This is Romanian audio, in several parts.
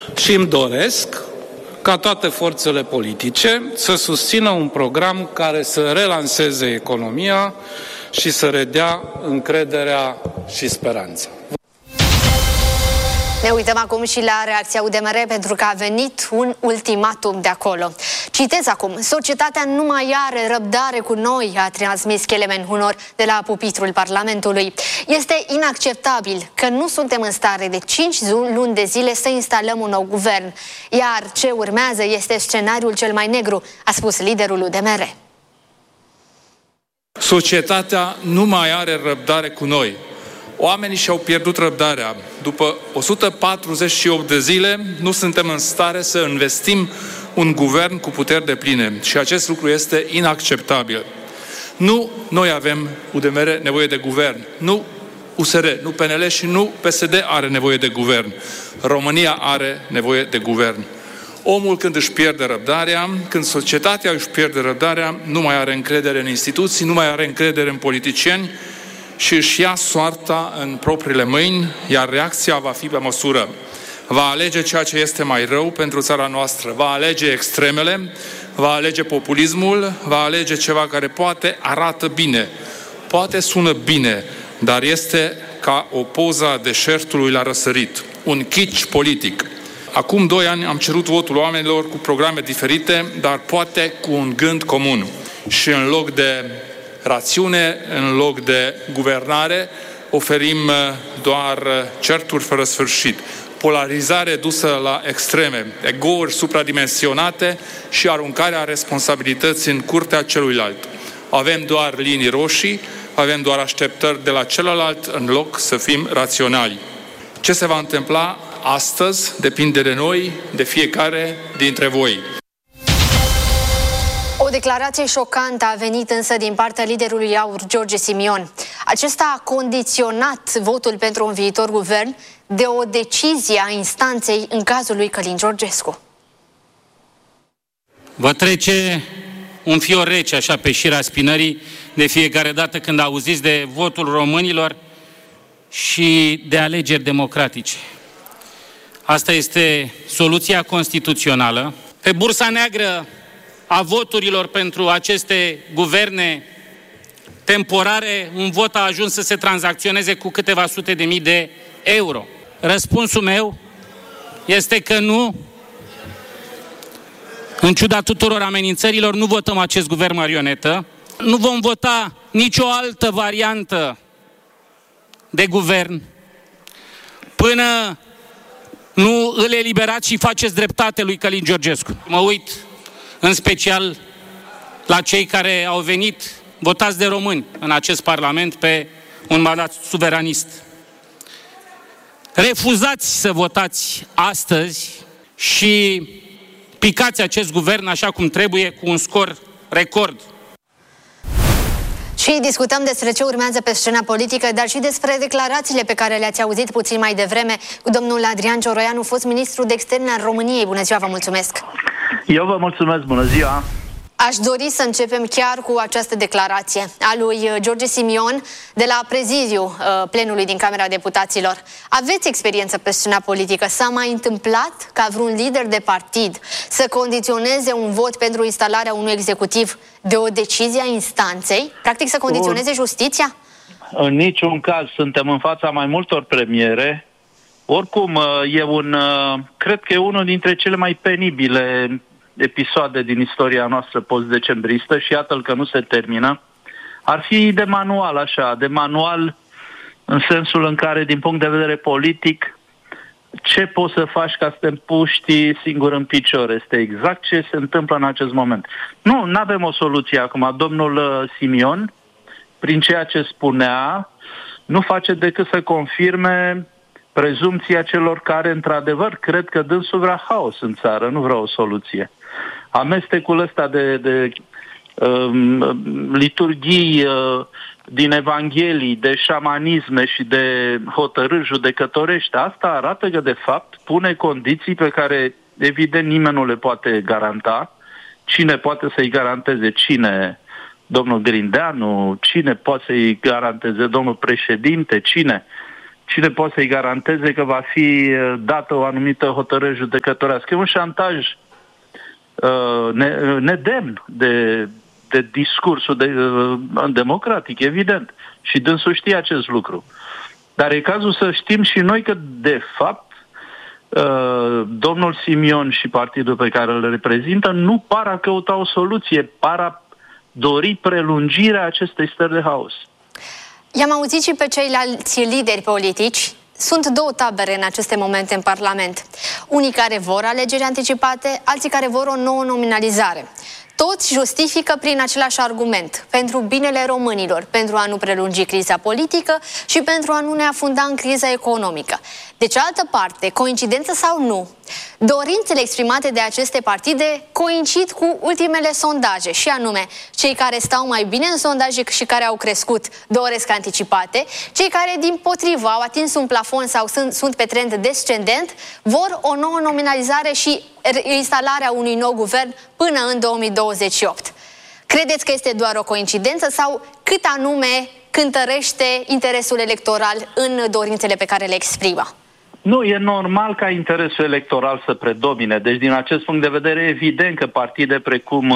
Și îmi doresc ca toate forțele politice să susțină un program care să relanseze economia și să redea încrederea și speranța. Ne uităm acum și la reacția UDMR, pentru că a venit un ultimatum de acolo. Citez acum: societatea nu mai are răbdare cu noi, a transmis Kelemen Hunor de la pupitrul Parlamentului. Este inacceptabil că nu suntem în stare de 5 luni de zile să instalăm un nou guvern. Iar ce urmează este scenariul cel mai negru, a spus liderul UDMR. Societatea nu mai are răbdare cu noi. Oamenii și-au pierdut răbdarea. După 148 de zile, nu suntem în stare să investim un guvern cu puteri depline. Și acest lucru este inacceptabil. Nu noi avem, UDMR, nevoie de guvern. Nu USR, nu PNL și nu PSD are nevoie de guvern. România are nevoie de guvern. Omul, când își pierde răbdarea, când societatea își pierde răbdarea, nu mai are încredere în instituții, nu mai are încredere în politicieni și își ia soarta în propriile mâini, iar reacția va fi pe măsură. Va alege ceea ce este mai rău pentru țara noastră, va alege extremele, va alege populismul, va alege ceva care poate arată bine, poate sună bine, dar este ca o poză a deșertului la răsărit, un kitsch politic. Acum 2 ani am cerut votul oamenilor cu programe diferite, dar poate cu un gând comun. Și în loc de rațiune, în loc de guvernare, oferim doar certuri fără sfârșit, polarizare dusă la extreme, egouri supradimensionate și aruncarea responsabilității în curtea celuilalt. Avem doar linii roșii, avem doar așteptări de la celălalt în loc să fim raționali. Ce se va întâmpla astăzi depinde de noi, de fiecare dintre voi. O declarație șocantă a venit însă din partea liderului AUR, George Simion. Acesta a condiționat votul pentru un viitor guvern de o decizie a instanței în cazul lui Călin Georgescu. Vă trece un fior rece așa pe șira spinării de fiecare dată când auziți de votul românilor și de alegeri democratice. Asta este soluția constituțională. Pe bursa neagră a voturilor pentru aceste guverne temporare, un vot a ajuns să se tranzacționeze cu câteva sute de mii de euro. Răspunsul meu este că nu, în ciuda tuturor amenințărilor, nu votăm acest guvern marionetă, nu vom vota nicio altă variantă de guvern până nu îl eliberați și faceți dreptate lui Călin Georgescu. Mă uit în special la cei care au venit votați de români în acest Parlament pe un mandat suveranist. Refuzați să votați astăzi și picați acest guvern așa cum trebuie, cu un scor record. Și discutăm despre ce urmează pe scena politică, dar și despre declarațiile pe care le-ați auzit puțin mai devreme cu domnul Adrian Cioroianu, fost ministru de externe al României. Bună ziua, vă mulțumesc! Eu vă mulțumesc, bună ziua! Aș dori să începem chiar cu această declarație a lui George Simion de la prezidiu plenului din Camera Deputaților. Aveți experiență pe scena politică. S-a mai întâmplat ca vreun lider de partid să condiționeze un vot pentru instalarea unui executiv de o decizie a instanței? Practic să condiționeze justiția? În niciun caz. Suntem în fața mai multor premiere. Oricum, cred că e unul dintre cele mai penibile episoade din istoria noastră post-decembristă și iată-l că nu se termină. Ar fi de manual, așa, de manual în sensul în care, din punct de vedere politic, ce poți să faci ca să te împuști singur în picior? Este exact ce se întâmplă în acest moment. Nu avem o soluție acum. Domnul Simion, prin ceea ce spunea, nu face decât să confirme prezumția celor care, într-adevăr, cred că dânsul vrea haos în țară, nu vrea o soluție. Amestecul ăsta de liturghii din Evanghelii, de șamanisme și de hotărâri judecătorești, asta arată că, de fapt, pune condiții pe care, evident, nimeni nu le poate garanta. Cine poate să-i garanteze? Cine? Domnul Grindeanu? Cine poate să-i garanteze? Domnul președinte? Cine? cine poate să-i garanteze că va fi dată o anumită hotărâre judecătorească? E un șantaj nedemn de discursul democratic, evident. Și dânsul știe acest lucru. Dar e cazul să știm și noi că, de fapt, domnul Simion și partidul pe care îl reprezintă nu par a căuta o soluție, par a dori prelungirea acestei stări de haos. I-am auzit și pe ceilalți lideri politici. Sunt două tabere în aceste momente în Parlament. Unii care vor alegeri anticipate, alții care vor o nouă nominalizare. Toți justifică prin același argument, pentru binele românilor, pentru a nu prelungi criza politică și pentru a nu ne afunda în criza economică. De cealaltă parte, coincidență sau nu, dorințele exprimate de aceste partide coincid cu ultimele sondaje, și anume, cei care stau mai bine în sondaje și care au crescut doresc anticipate, cei care dimpotrivă au atins un plafon sau sunt pe trend descendent vor o nouă nominalizare și instalarea unui nou guvern până în 2028. Credeți că este doar o coincidență sau cât anume cântărește interesul electoral în dorințele pe care le exprimă? Nu, e normal ca interesul electoral să predomine. Deci, din acest punct de vedere, e evident că partide precum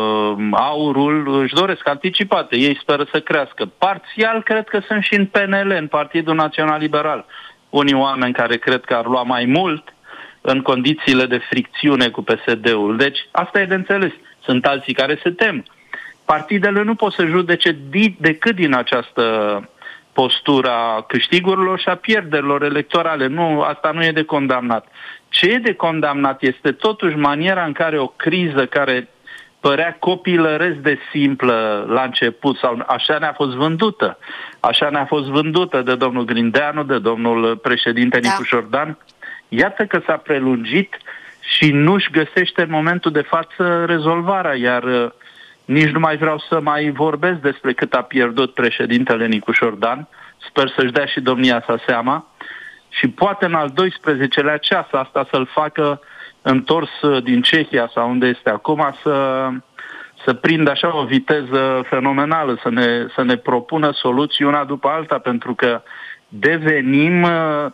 Aurul își doresc anticipate. Ei speră să crească. Parțial, cred că sunt și în PNL, în Partidul Național Liberal. Unii oameni care cred că ar lua mai mult în condițiile de fricțiune cu PSD-ul. Deci, asta e de înțeles. Sunt alții care se tem. Partidele nu pot să judece decât din această postura câștigurilor și a pierderilor electorale. Nu, asta nu e de condamnat. Ce e de condamnat este totuși maniera în care o criză care părea copilăresc de simplă la început, sau așa ne-a fost vândută. Așa ne-a fost vândută de domnul Grindeanu, de domnul președinte Nicu Șordan. Iată că s-a prelungit și nu-și găsește în momentul de față rezolvarea, iar nici nu mai vreau să mai vorbesc despre cât a pierdut președintele Nicu Șordan. Sper să-și dea și domnia sa seama și poate în al 12-lea ceas asta să-l facă întors din Cehia sau unde este acum să prindă așa o viteză fenomenală, să ne propună soluții una după alta, pentru că devenim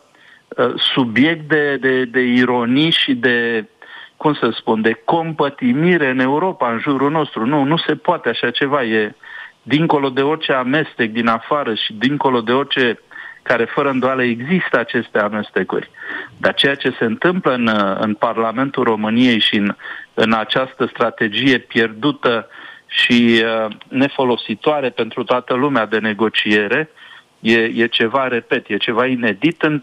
subiect de ironii și de, cum să spun, de compătimire în Europa, în jurul nostru. Nu se poate așa ceva. E dincolo de orice amestec din afară și dincolo de orice care fără îndoială există aceste amestecuri. Dar ceea ce se întâmplă în Parlamentul României și în această strategie pierdută și nefolositoare pentru toată lumea de negociere, e ceva, repet, e ceva inedit în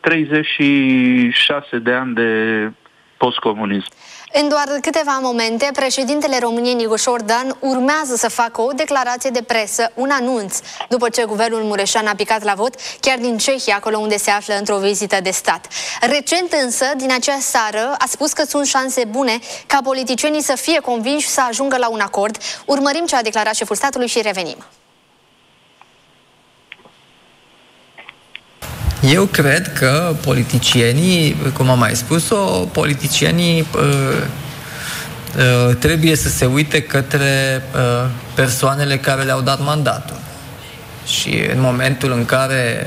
36 de ani de postcomunism. În doar câteva momente, președintele României Nicu Șordan urmează să facă o declarație de presă, un anunț, după ce guvernul Mureșan a picat la vot, chiar din Cehia, acolo unde se află într-o vizită de stat. Recent însă, din acea seară, a spus că sunt șanse bune ca politicienii să fie convinși să ajungă la un acord. Urmărim ce a declarat șeful statului și revenim. Eu cred că politicienii, cum am mai spus-o, politicienii trebuie să se uite către persoanele care le-au dat mandatul. Și în momentul în care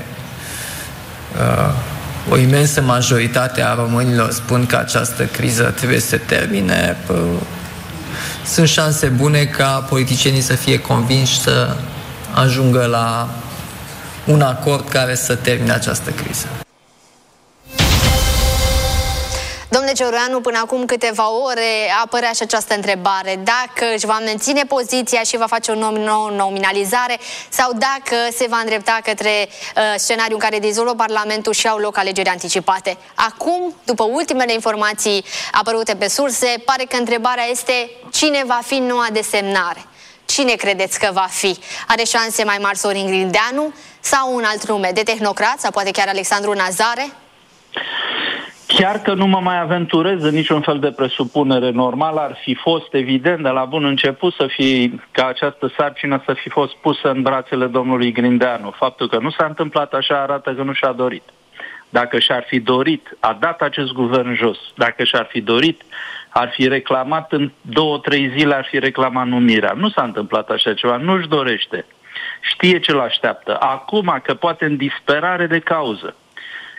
o imensă majoritate a românilor spun că această criză trebuie să se termine, sunt șanse bune ca politicienii să fie convinși să ajungă la un acord care să termine această criză. Domnule Cioroianu, până acum câteva ore apărea și această întrebare, dacă își va menține poziția și va face o nouă nominalizare sau dacă se va îndrepta către scenariul în care dizolvă Parlamentul și au loc alegeri anticipate. Acum, după ultimele informații apărute pe surse, pare că întrebarea este cine va fi noua desemnare. Cine credeți că va fi? Are șanse mai mari Sorin Grindeanu sau un alt nume de tehnocrat sau poate chiar Alexandru Nazare? Chiar că nu mă mai aventurez în niciun fel de presupunere, normal ar fi fost evident de la bun început ca această sarcină să fi fost pusă în brațele domnului Grindeanu. Faptul că nu s-a întâmplat așa arată că nu și-a dorit. Dacă și-ar fi dorit, a dat acest guvern jos. Dacă și-ar fi dorit, ar fi reclamat în 2-3 zile, ar fi reclamat numirea. Nu s-a întâmplat așa ceva, nu-și dorește. Știe ce-l așteaptă. Acum, că poate în disperare de cauză,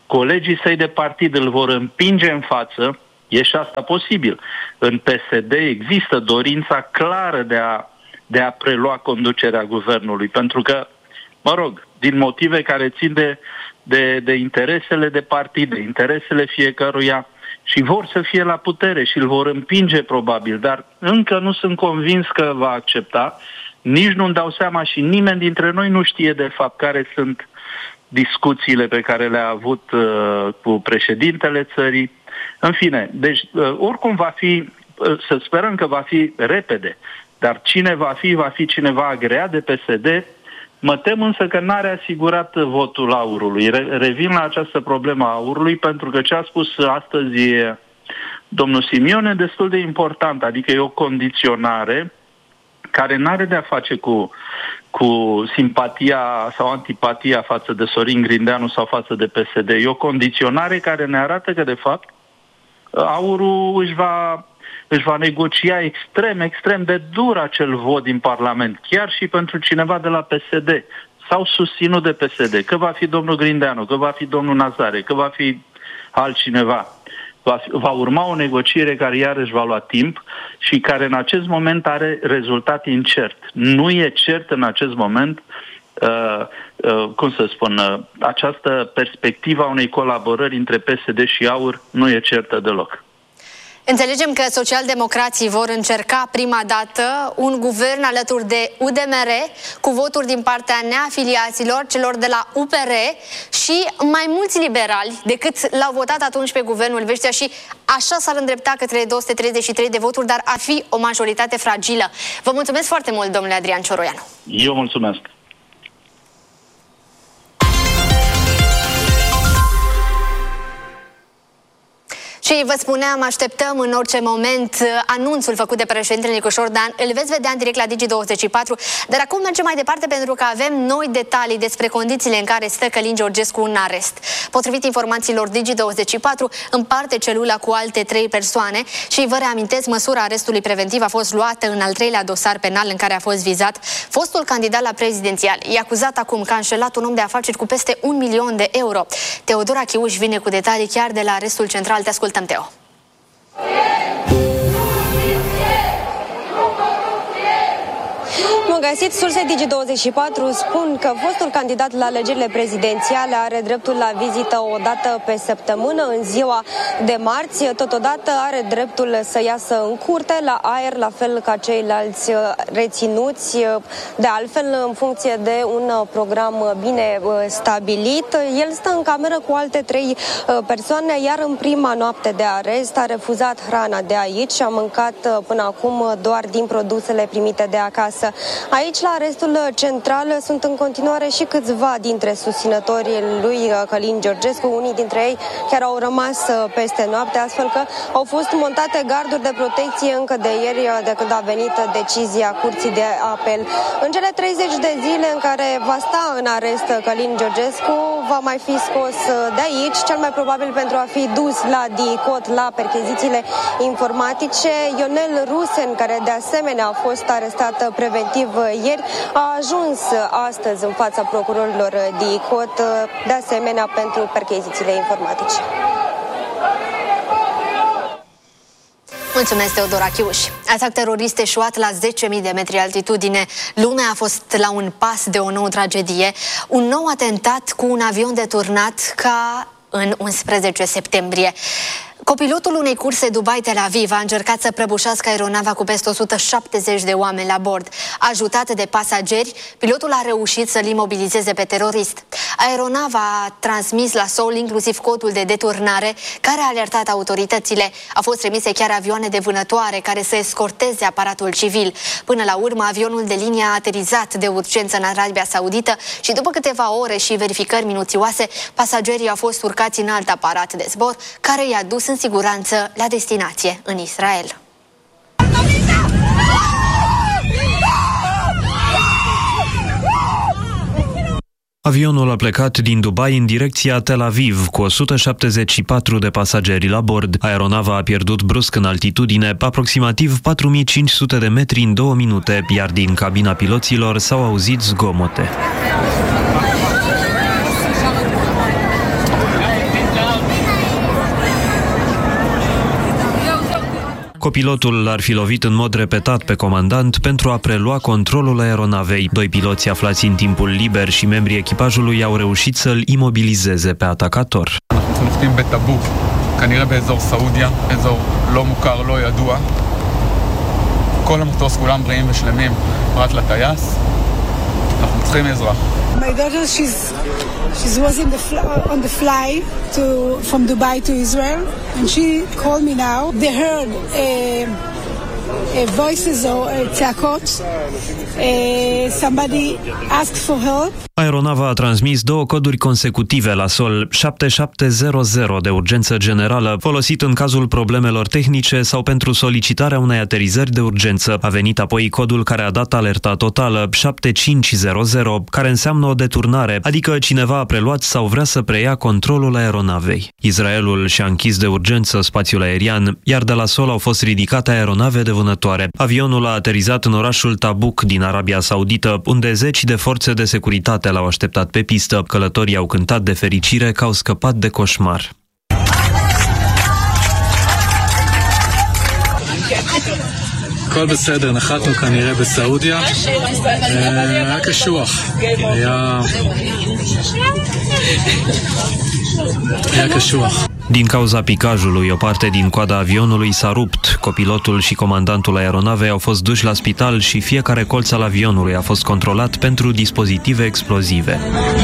colegii săi de partid îl vor împinge în față, e și asta posibil. În PSD există dorința clară de a prelua conducerea guvernului, pentru că, mă rog, din motive care țin de interesele de partid, de interesele fiecăruia, și vor să fie la putere și îl vor împinge probabil, dar încă nu sunt convins că va accepta, nici nu-mi dau seama și nimeni dintre noi nu știe de fapt care sunt discuțiile pe care le-a avut cu președintele țării. În fine, deci oricum va fi, să sperăm că va fi repede, dar cine va fi cineva agreat de PSD. Mă tem însă că n-are asigurat votul aurului. Revin la această problemă a aurului, pentru că ce a spus astăzi domnul Simion e destul de important, adică e o condiționare care n-are de-a face cu simpatia sau antipatia față de Sorin Grindeanu sau față de PSD. E o condiționare care ne arată că, de fapt, aurul își va negocia extrem de dur acel vot din Parlament, chiar și pentru cineva de la PSD sau susținut de PSD, că va fi domnul Grindeanu, că va fi domnul Nazare, că va fi altcineva. Va urma o negociere care iarăși va lua timp și care în acest moment are rezultat incert. Nu e cert în acest moment, această perspectivă a unei colaborări între PSD și AUR nu e certă deloc. Înțelegem că socialdemocrații vor încerca prima dată un guvern alături de UDMR cu voturi din partea neafiliaților, celor de la UPR și mai mulți liberali decât l-au votat atunci pe guvernul Vestea și așa s-ar îndrepta către 233 de voturi, dar ar fi o majoritate fragilă. Vă mulțumesc foarte mult, domnule Adrian Cioroianu. Eu mulțumesc. Și vă spuneam, așteptăm în orice moment anunțul făcut de președintele Nicușor Dan. Îl veți vedea în direct la Digi24, dar acum mergem mai departe pentru că avem noi detalii despre condițiile în care stă Călin Georgescu în arest. Potrivit informațiilor Digi24, împarte celula cu alte 3 persoane și vă reamintesc, măsura arestului preventiv a fost luată în al 3-lea dosar penal în care a fost vizat fostul candidat la prezidențial. E acuzat acum că a înșelat un om de afaceri cu peste 1 milion de euro. Teodora Chiuș vine cu detalii chiar de la arestul central. Te ascultăm, Teo. Bun găsit, surse Digi24 spun că fostul candidat la alegerile prezidențiale are dreptul la vizită o dată pe săptămână, în ziua de marți. Totodată are dreptul să iasă în curte, la aer, la fel ca ceilalți reținuți, de altfel în funcție de un program bine stabilit. El stă în cameră cu alte 3 persoane, iar în prima noapte de arest a refuzat hrana de aici și a mâncat până acum doar din produsele primite de acasă. Aici, la arestul central, sunt în continuare și câțiva dintre susținătorii lui Călin Georgescu. Unii dintre ei chiar au rămas peste noapte, astfel că au fost montate garduri de protecție încă de ieri, de când a venit decizia Curții de Apel. În cele 30 de zile în care va sta în arest Călin Georgescu, va mai fi scos de aici, cel mai probabil pentru a fi dus la DICOT, la perchezițiile informatice. Ionel Rusen, care de asemenea a fost arestat preventiv ieri, a ajuns astăzi în fața procurorilor DICOT, de asemenea pentru perchezițiile informatice. Mulțumesc, Teodora Chiuș. Atac terorist eșuat la 10.000 de metri altitudine. Lumea a fost la un pas de o nouă tragedie. Un nou atentat cu un avion deturnat ca în 11 septembrie. Copilotul unei curse Dubai-Tel Aviv a încercat să prăbușească aeronava cu peste 170 de oameni la bord. Ajutat de pasageri, pilotul a reușit să-l imobilizeze pe terorist. Aeronava a transmis la sol inclusiv codul de deturnare, care a alertat autoritățile. Au fost trimise chiar avioane de vânătoare care să escorteze aparatul civil. Până la urmă, avionul de linie a aterizat de urgență în Arabia Saudită și după câteva ore și verificări minuțioase, pasagerii au fost urcați în alt aparat de zbor, care i-a dus în siguranță la destinație în Israel. Avionul a plecat din Dubai în direcția Tel Aviv cu 174 de pasageri la bord. Aeronava a pierdut brusc în altitudine, aproximativ 4500 de metri în 2 minute, iar din cabina piloților s-au auzit zgomote. Copilotul l-ar fi lovit în mod repetat pe comandant pentru a prelua controlul aeronavei. Doi piloți aflați în timpul liber și membrii echipajului au reușit să-l imobilizeze pe atacator. אנחנו נוחתים בטבוק, כנראה באזור סעודיה, אזור לא מוכר, לא ידוע. כל המטוס כולם בריאים ושלמים, פרט לטייס. אנחנו צריכים עזרה. My daughter, she was on the flight from Dubai to Israel, and she called me now. They heard voices or tzakot. Somebody asked for help. Aeronava a transmis 2 coduri consecutive la sol, 7700 de urgență generală, folosit în cazul problemelor tehnice sau pentru solicitarea unei aterizări de urgență. A venit apoi codul care a dat alerta totală, 7500, care înseamnă o deturnare, adică cineva a preluat sau vrea să preia controlul aeronavei. Israelul și-a închis de urgență spațiul aerian, iar de la sol au fost ridicate aeronave de vânătoare. Avionul a aterizat în orașul Tabuk din Arabia Saudită, unde zeci de forțe de securitate l-au așteptat pe pistă. Călătorii au cântat de fericire că au scăpat de coșmar. הכל בסדר, נחתנו כנראה בסעודיה, היה קשוח, היה קשוח. Din cauza picajului, o parte din coada avionului s-a rupt. Copilotul și comandantul aeronavei au fost duși la spital și fiecare colț al avionului a fost controlat pentru dispozitive explozive.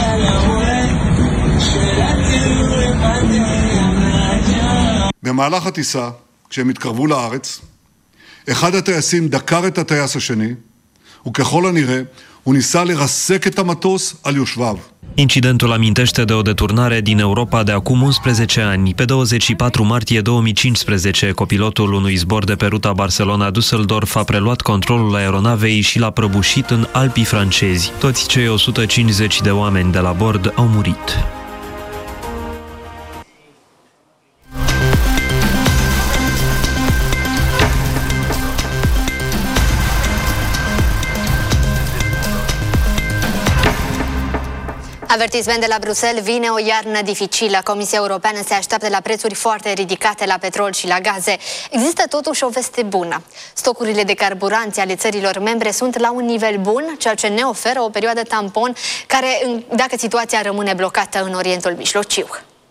במהלך הטיסה, כשהם התקרבו לארץ, אחד הטייסים דקר את הטייס השני, וככל הנראה הוא ניסה לרסק את המטוס על יושביו. Incidentul amintește de o deturnare din Europa de acum 11 ani. Pe 24 martie 2015, copilotul unui zbor de pe ruta Barcelona-Düsseldorf a preluat controlul aeronavei și l-a prăbușit în Alpii francezi. Toți cei 150 de oameni de la bord au murit. Avertisment de la Bruxelles, vine o iarnă dificilă. Comisia Europeană se așteaptă la prețuri foarte ridicate la petrol și la gaze. Există totuși o veste bună. Stocurile de carburanți ale țărilor membre sunt la un nivel bun, ceea ce ne oferă o perioadă tampon care, dacă situația rămâne blocată în Orientul Mijlociu.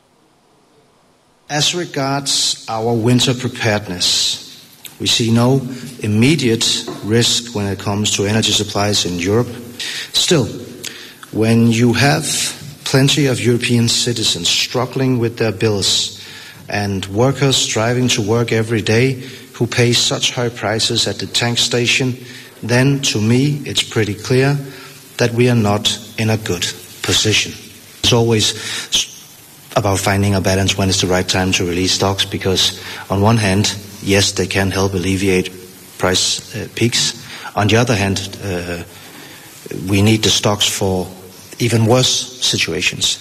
As regards our winter preparedness, we see no immediate risk when it comes to energy supplies in Europe. Still, when you have plenty of European citizens struggling with their bills and workers driving to work every day who pay such high prices at the tank station, then to me it's pretty clear that we are not in a good position. It's always about finding a balance when it's the right time to release stocks, because on one hand, yes, they can help alleviate price peaks. On the other hand, we need the stocks for even worse situations.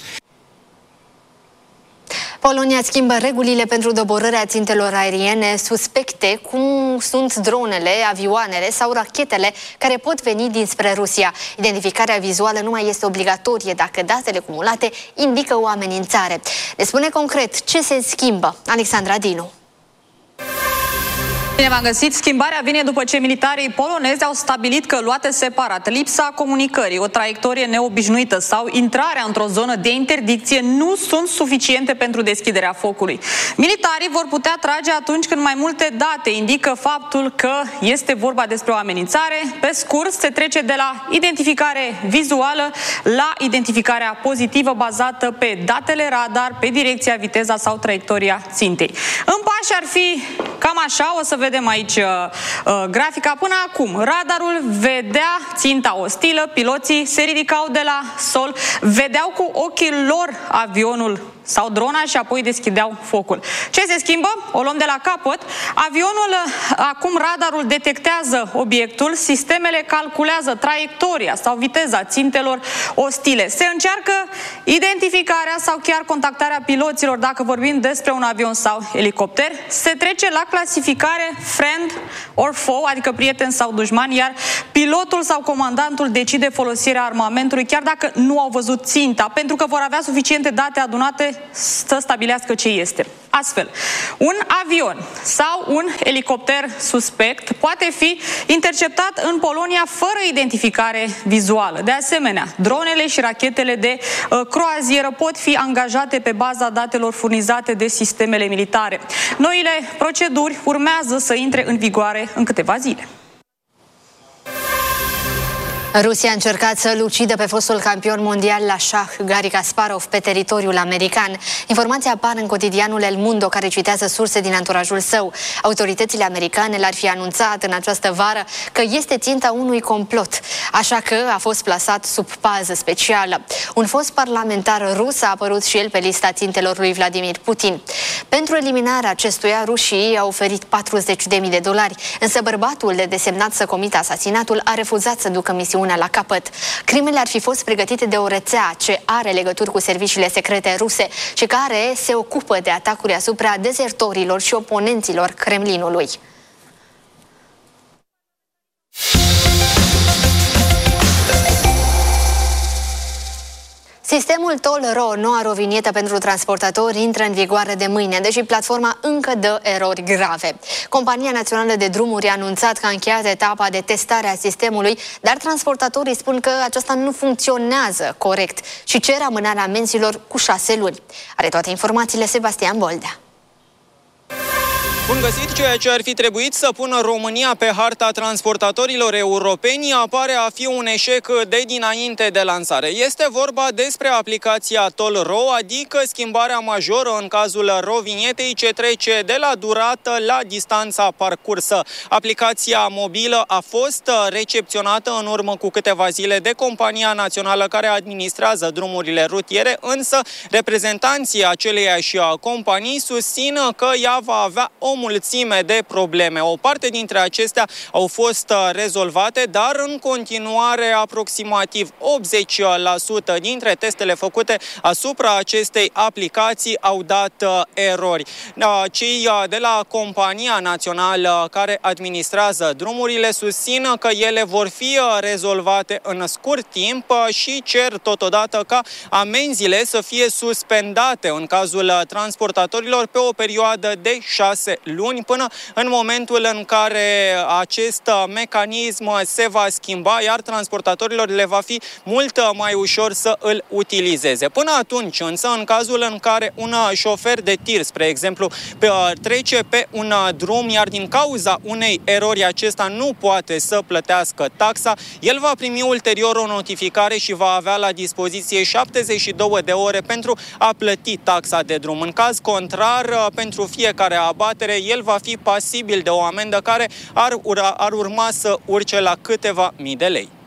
Polonia schimbă regulile pentru doborârea țintelor aeriene suspecte, cum sunt dronele, avioanele sau rachetele care pot veni dinspre Rusia. Identificarea vizuală nu mai este obligatorie dacă datele cumulate indică o amenințare. Ne spune concret ce se schimbă Alexandra Dinu. Bine v-am găsit. Schimbarea vine după ce militarii polonezi au stabilit că, luate separat, lipsa comunicării, o traiectorie neobișnuită sau intrarea într-o zonă de interdicție nu sunt suficiente pentru deschiderea focului. Militarii vor putea trage atunci când mai multe date indică faptul că este vorba despre o amenințare. Pe scurt, se trece de la identificare vizuală la identificarea pozitivă bazată pe datele radar, pe direcția, viteza sau traiectoria țintei. În pași ar fi cam așa, o să vedem aici grafica. Până acum, radarul vedea ținta ostilă, piloții se ridicau de la sol, vedeau cu ochii lor avionul sau drona și apoi deschideau focul. Ce se schimbă? O luăm de la capăt. Avionul, acum radarul detectează obiectul, sistemele calculează traiectoria sau viteza țintelor ostile. Se încearcă identificarea sau chiar contactarea piloților dacă vorbim despre un avion sau elicopter. Se trece la clasificare friend or foe, adică prieten sau dușman, iar pilotul sau comandantul decide folosirea armamentului chiar dacă nu au văzut ținta, pentru că vor avea suficiente date adunate să stabilească ce este. Astfel, un avion sau un elicopter suspect poate fi interceptat în Polonia fără identificare vizuală. De asemenea, dronele și rachetele de croazieră pot fi angajate pe baza datelor furnizate de sistemele militare. Noile proceduri urmează să intre în vigoare în câteva zile. Rusia a încercat să-l ucidă pe fostul campion mondial la șah, Garry Kasparov, pe teritoriul american. Informația apare în cotidianul El Mundo, care citează surse din anturajul său. Autoritățile americane l-ar fi anunțat în această vară că este ținta unui complot, așa că a fost plasat sub pază specială. Un fost parlamentar rus a apărut și el pe lista țintelor lui Vladimir Putin. Pentru eliminarea acestuia, rușii au oferit $40.000, însă bărbatul desemnat să comită asasinatul a refuzat să ducă misiunea la capăt. Crimele ar fi fost pregătite de o rețea ce are legături cu serviciile secrete ruse și care se ocupă de atacuri asupra dezertorilor și oponenților Kremlinului. Sistemul Toll-Ro, noua rovinietă pentru transportatori, intră în vigoare de mâine, deși platforma încă dă erori grave. Compania Națională de Drumuri a anunțat că a încheiat etapa de testare a sistemului, dar transportatorii spun că aceasta nu funcționează corect și cer amânarea amenzilor cu 6 luni. Are toate informațiile Sebastian Boldea. Bun găsit! Ceea ce ar fi trebuit să pună România pe harta transportatorilor europeni apare a fi un eșec de dinainte de lansare. Este vorba despre aplicația Toll-Ro, adică schimbarea majoră în cazul rovinietei ce trece de la durată la distanța parcursă. Aplicația mobilă a fost recepționată în urmă cu câteva zile de compania națională care administrează drumurile rutiere, însă reprezentanții aceleiași companii susțin că ea va avea o mulțime de probleme. O parte dintre acestea au fost rezolvate, dar în continuare aproximativ 80% dintre testele făcute asupra acestei aplicații au dat erori. Cei de la compania națională care administrează drumurile susțin că ele vor fi rezolvate în scurt timp și cer totodată ca amenziile să fie suspendate în cazul transportatorilor pe o perioadă de 6 luni, până în momentul în care acest mecanism se va schimba, iar transportatorilor le va fi mult mai ușor să îl utilizeze. Până atunci, însă, în cazul în care un șofer de tir, spre exemplu, trece pe un drum, iar din cauza unei erori acesta nu poate să plătească taxa, el va primi ulterior o notificare și va avea la dispoziție 72 de ore pentru a plăti taxa de drum. În caz contrar, pentru fiecare abatere, el va fi pasibil de o amendă care ar urma să urce la câteva mii de lei.